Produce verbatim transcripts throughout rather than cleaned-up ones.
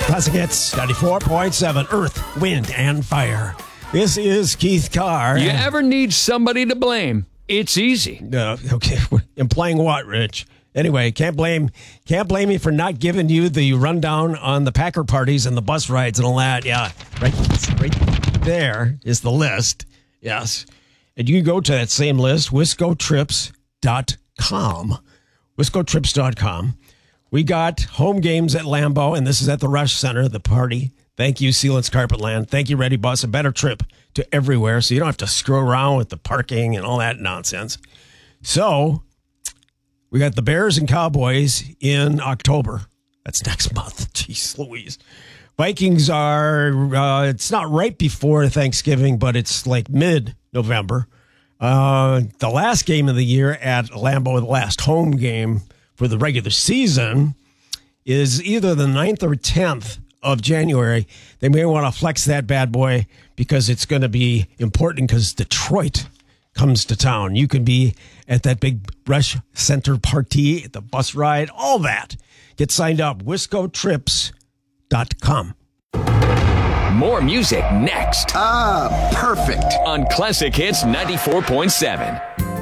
Classic Hits ninety-four point seven, Earth, Wind, and Fire. This is Keith Carr. You ever need somebody to blame? It's easy. Uh, okay, implying what, Rich? Anyway, can't blame can't blame me for not giving you the rundown on the Packer parties and the bus rides and all that. Yeah, right, right there is the list. Yes. And you can go to that same list, wisco trips dot com. wisco trips dot com. We got home games at Lambeau, and this is at the Rush Center, the party. Thank you, Sealant's Carpetland. Thank you, Ready Bus. A better trip to everywhere, so you don't have to screw around with the parking and all that nonsense. So, we got the Bears and Cowboys in October. That's next month. Jeez Louise. Vikings are, uh, it's not right before Thanksgiving, but it's like mid-November. Uh, the last game of the year at Lambeau, the last home game for the regular season, is either the ninth or tenth of January. They may want to flex that bad boy because it's going to be important because Detroit comes to town. You can be at that big Rush Center party, at the bus ride, all that. Get signed up, wisco trips dot com. More music next. Ah, perfect. On Classic Hits ninety-four point seven.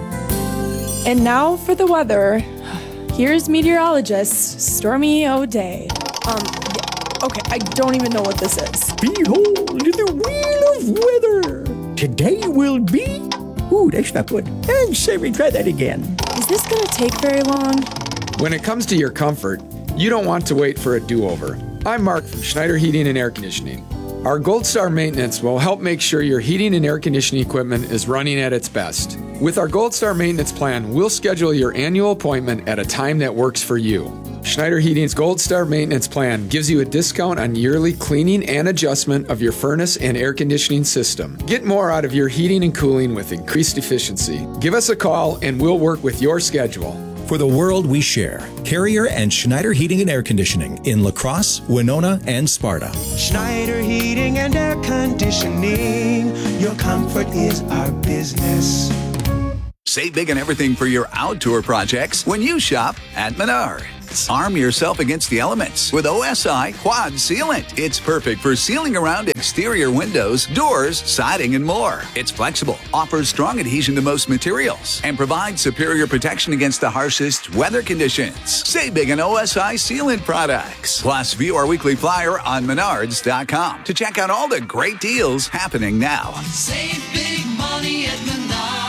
And now for the weather. Here's meteorologist Stormy O'Day. Um, yeah, okay, I don't even know what this is. Behold the wheel of weather. Today will be... Ooh, that's not good. And Sammy, try that again. Is this going to take very long? When it comes to your comfort, you don't want to wait for a do-over. I'm Mark from Schneider Heating and Air Conditioning. Our Gold Star Maintenance will help make sure your heating and air conditioning equipment is running at its best. With our Gold Star Maintenance Plan, we'll schedule your annual appointment at a time that works for you. Schneider Heating's Gold Star Maintenance Plan gives you a discount on yearly cleaning and adjustment of your furnace and air conditioning system. Get more out of your heating and cooling with increased efficiency. Give us a call and we'll work with your schedule. For the world we share, Carrier and Schneider Heating and Air Conditioning in La Crosse, Winona, and Sparta. Schneider Heating and Air Conditioning, your comfort is our business. Save big on everything for your outdoor projects when you shop at Menards. Arm yourself against the elements with O S I Quad Sealant. It's perfect for sealing around exterior windows, doors, siding, and more. It's flexible, offers strong adhesion to most materials, and provides superior protection against the harshest weather conditions. Save big on O S I Sealant products. Plus, view our weekly flyer on menards dot com to check out all the great deals happening now. Save big money at Menards.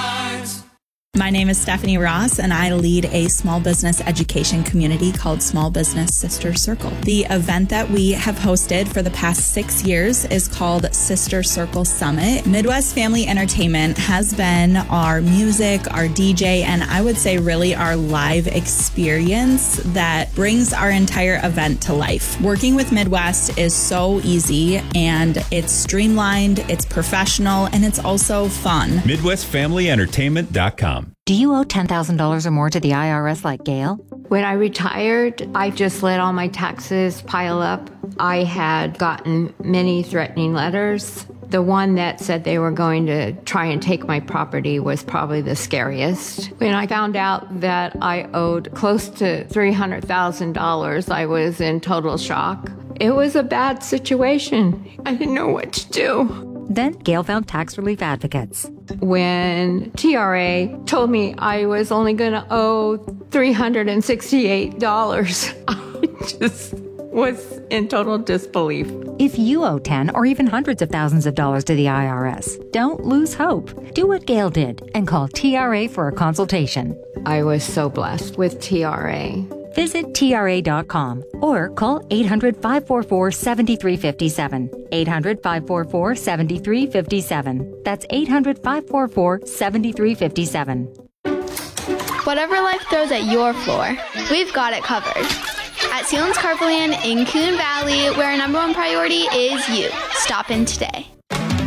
My name is Stephanie Ross, and I lead a small business education community called Small Business Sister Circle. The event that we have hosted for the past six years is called Sister Circle Summit. Midwest Family Entertainment has been our music, our D J, and I would say really our live experience that brings our entire event to life. Working with Midwest is so easy, and it's streamlined, it's professional, and it's also fun. Midwest Family Entertainment dot com. Do you owe ten thousand dollars or more to the I R S like Gail? When I retired, I just let all my taxes pile up. I had gotten many threatening letters. The one that said they were going to try and take my property was probably the scariest. When I found out that I owed close to three hundred thousand dollars, I was in total shock. It was a bad situation. I didn't know what to do. Then Gail found tax relief advocates. When T R A told me I was only going to owe three hundred sixty-eight dollars, I just was in total disbelief. If you owe ten or even hundreds of thousands of dollars to the I R S, don't lose hope. Do what Gail did and call T R A for a consultation. I was so blessed with T R A. Visit T R A dot com or call eight hundred, five four four, seven three five seven. eight hundred, five four four, seven three five seven. That's eight hundred, five four four, seven three five seven. Whatever life throws at your floor, we've got it covered. At Sealant's Carpetland in Coon Valley, where our number one priority is you. Stop in today.